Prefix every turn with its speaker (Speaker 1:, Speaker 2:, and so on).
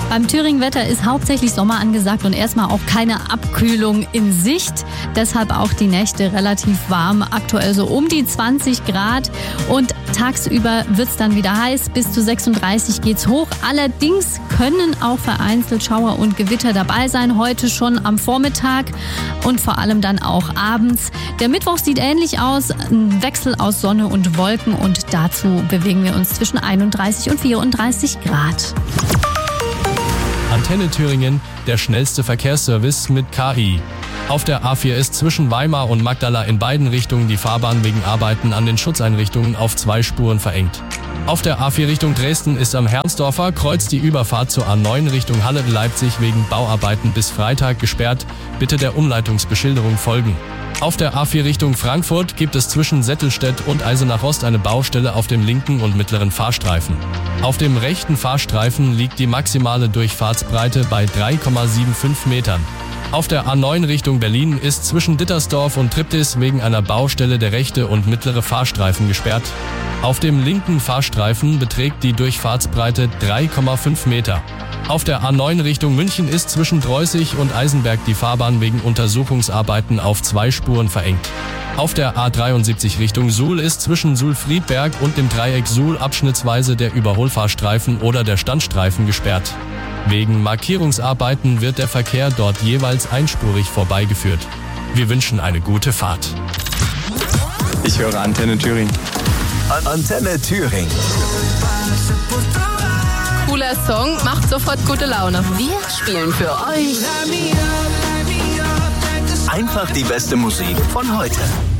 Speaker 1: Beim Thüringen-Wetter ist hauptsächlich Sommer angesagt und erstmal auch keine Abkühlung in Sicht. Deshalb auch die Nächte relativ warm, aktuell so um die 20 Grad. Und tagsüber wird's dann wieder heiß, bis zu 36 geht's hoch. Allerdings können auch vereinzelt Schauer und Gewitter dabei sein, heute schon am Vormittag und vor allem dann auch abends. Der Mittwoch sieht ähnlich aus, ein Wechsel aus Sonne und Wolken und dazu bewegen wir uns zwischen 31 und 34 Grad.
Speaker 2: Antenne Thüringen, der schnellste Verkehrsservice mit KI. Auf der A4 ist zwischen Weimar und Magdala in beiden Richtungen die Fahrbahn wegen Arbeiten an den Schutzeinrichtungen auf 2 Spuren verengt. Auf der A4 Richtung Dresden ist am Herrnsdorfer Kreuz die Überfahrt zur A9 Richtung Halle-Leipzig wegen Bauarbeiten bis Freitag gesperrt. Bitte der Umleitungsbeschilderung folgen. Auf der A4 Richtung Frankfurt gibt es zwischen Settelstedt und Eisenach Ost eine Baustelle auf dem linken und mittleren Fahrstreifen. Auf dem rechten Fahrstreifen liegt die maximale Durchfahrtsbreite bei 3,75 Metern. Auf der A9 Richtung Berlin ist zwischen Dittersdorf und Triptis wegen einer Baustelle der rechte und mittlere Fahrstreifen gesperrt. Auf dem linken Fahrstreifen beträgt die Durchfahrtsbreite 3,5 Meter. Auf der A9 Richtung München ist zwischen Dreußig und Eisenberg die Fahrbahn wegen Untersuchungsarbeiten auf 2 Spuren verengt. Auf der A73 Richtung Suhl ist zwischen Suhl-Friedberg und dem Dreieck Suhl abschnittsweise der Überholfahrstreifen oder der Standstreifen gesperrt. Wegen Markierungsarbeiten wird der Verkehr dort jeweils einspurig vorbeigeführt. Wir wünschen eine gute Fahrt.
Speaker 3: Ich höre Antenne Thüringen.
Speaker 4: Antenne Thüringen.
Speaker 5: Cooler Song, macht sofort gute Laune.
Speaker 4: Wir spielen für euch einfach die beste Musik von heute.